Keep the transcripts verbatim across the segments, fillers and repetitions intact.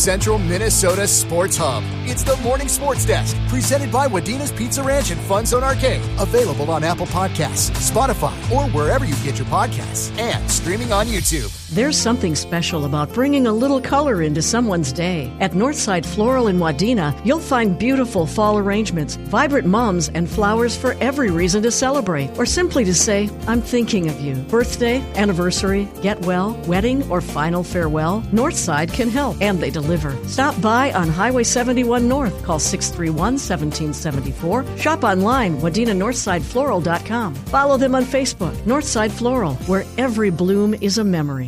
Central Minnesota sports hub. It's the Morning Sports Desk, presented by Wadina's Pizza Ranch and Fun Zone Arcade. Available on Apple Podcasts, Spotify, or wherever you get your podcasts. And streaming on YouTube. There's something special about bringing a little color into someone's day. At Northside Floral in Wadena, you'll find beautiful fall arrangements, vibrant mums, and flowers for every reason to celebrate, or simply to say, I'm thinking of you. Birthday, anniversary, get well, wedding, or final farewell, Northside can help, and they deliver. Stop by on Highway seventy-one North. Call six three one, one seven seven four. Shop online, wadena northside floral dot com. Follow them on Facebook, Northside Floral, where every bloom is a memory.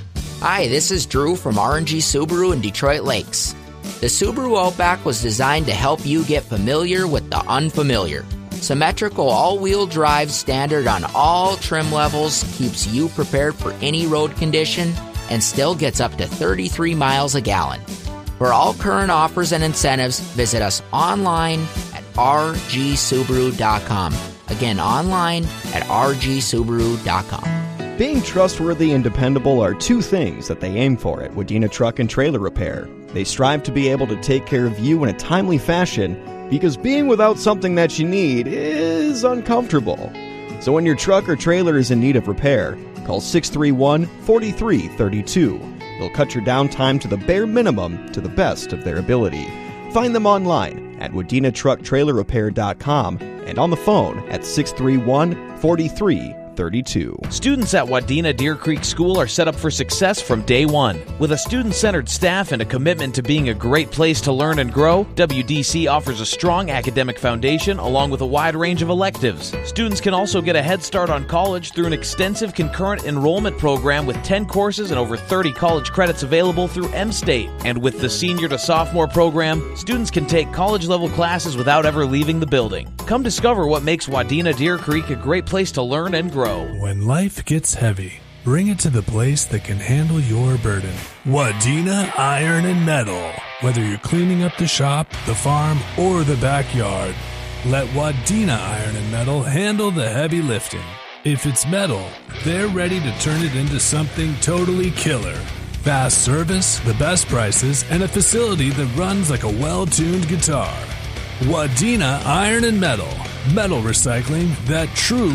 Hi, this is Drew from R and G Subaru in Detroit Lakes. The Subaru Outback was designed to help you get familiar with the unfamiliar. Symmetrical all-wheel drive standard on all trim levels keeps you prepared for any road condition and still gets up to thirty-three miles a gallon. For all current offers and incentives, visit us online at r g subaru dot com. Again, online at r g subaru dot com. Being trustworthy and dependable are two things that they aim for at Wadena Truck and Trailer Repair. They strive to be able to take care of you in a timely fashion because being without something that you need is uncomfortable. So when your truck or trailer is in need of repair, call six three one, four three three two. They'll cut your downtime to the bare minimum to the best of their ability. Find them online at wadena truck trailer repair dot com and on the phone at six three one, four three thirty-two. Students at Wadena Deer Creek School are set up for success from day one. With a student-centered staff and a commitment to being a great place to learn and grow, W D C offers a strong academic foundation along with a wide range of electives. Students can also get a head start on college through an extensive concurrent enrollment program with ten courses and over thirty college credits available through M-State. And with the senior to sophomore program, students can take college-level classes without ever leaving the building. Come discover what makes Wadena Deer Creek a great place to learn and grow. When life gets heavy, bring it to the place that can handle your burden. Wadena Iron and Metal. Whether you're cleaning up the shop, the farm, or the backyard, let Wadena Iron and Metal handle the heavy lifting. If it's metal, they're ready to turn it into something totally killer. Fast service, the best prices, and a facility that runs like a well-tuned guitar. Wadena Iron and Metal. Metal recycling that truly